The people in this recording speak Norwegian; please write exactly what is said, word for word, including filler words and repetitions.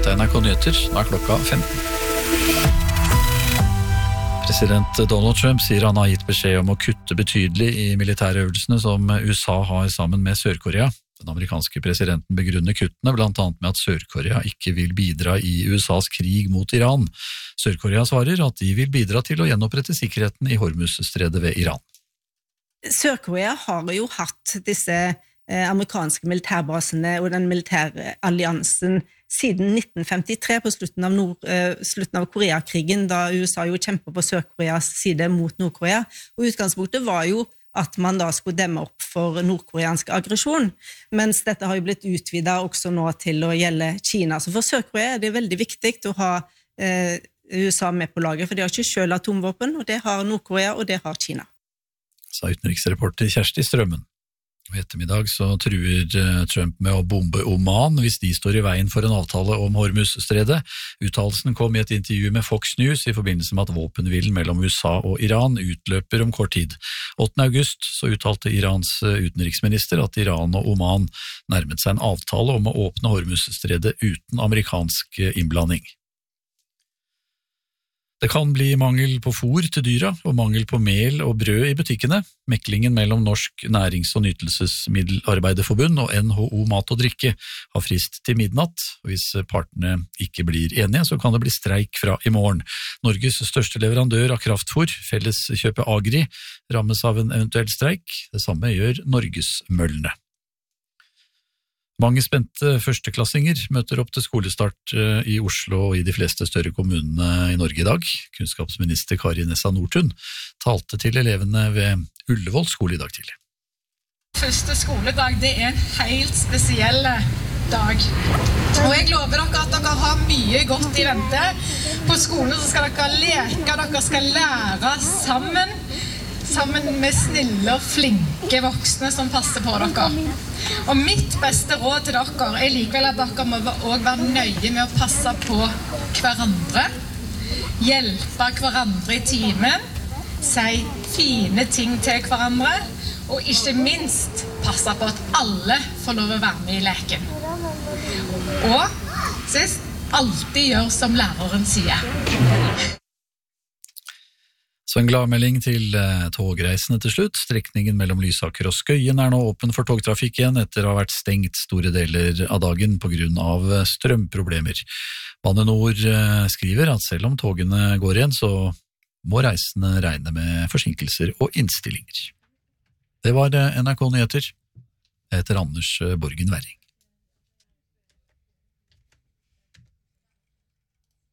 Dette er N R K Nyheter, nå er klokka femten. President Donald Trump sier han har gitt beskjed om å kutte betydelig i militærøvelsene som U S A har sammen med Sør-Korea. Den amerikanske presidenten begrunner kuttene blant annet med at Sør-Korea ikke vil bidra i U S A's krig mot Iran. Sør-Korea svarer at de vil bidra til å gjenopprette sikkerheten i Hormuz-stredet ved Iran. Sør-Korea har jo hatt disse eh, amerikanske militærbasene og den militære alliansen siden nitten femtitre på slutten av, Nord, eh, slutten av Koreakrigen, da U S A jo kjempet på Sør-Koreas side mot Nord-Korea. Og utgangspunktet var jo at man da skulle demme opp for nordkoreansk aggresjon, mens dette har jo blitt utvidet også nå til å gjelde Kina. Så for Sør-Korea er det veldig viktig å ha eh, U S A med på laget, for de har ikke selv atomvåpen, og det har Nord-Korea, og det har Kina. Sa utenriksreporter Kjersti Strømmen. I ettermiddag så truer Trump med å bombe Oman hvis de står i veien for en avtale om Hormuz-stredet. Uttalelsen kom i et intervju med Fox News i forbindelse med at våpenhvilen mellom U S A og Iran utløper om kort tid. åttende august så uttalte Irans utenriksminister at Iran og Oman nærmet seg en avtale om å åpne Hormuz-stredet uten amerikansk innblanding. Det kan bli mangel på fôr til dyra og mangel på mel og brød i butikkene. Meklingen mellom Norsk Nærings- og Nytelsesmiddelarbeiderforbund og N H O Mat og Drikke har frist til midnatt. Hvis partene ikke blir enige, så kan det bli streik fra i morgen. Norges største leverandør av kraftfôr, Felleskjøpet Agri, rammes av en eventuell streik. Det samme gjør Norgesmøllene. Mange spente førsteklassinger møter opp til skolestart i Oslo og i de fleste større kommunene i Norge i dag. Kunnskapsminister Kari Nessa Nordtun talte til elevene ved Ullevål skole i dag tidlig. Første skoledag, det er en helt spesiell dag. Og jeg lover dere at dere har mye godt i vente. På skolen så skal dere leke, dere skal lære sammen. Sammen med snille og flinke voksne som passer på dere. Og mitt beste råd til dere er likevel at dere må også være nøye med å passe på hverandre, hjelpe hverandre i timen, si fine ting til hverandre, og ikke minst passe på at alle får lov å være med i leken. Og sist, alltid gjør som læreren sier. Så en gladmelding til togreisende til slutt. Strekningen mellom Lysaker og Skøyen er nå åpen for togtrafikk igjen etter å ha vært stengt store deler av dagen på grunn av strømproblemer. Bane Nor skriver at selv om togene går igjen, så må reisende regne med forsinkelser og innstillinger. Det var N R K Nyheter. Jeg heter Anders Borgen Werring.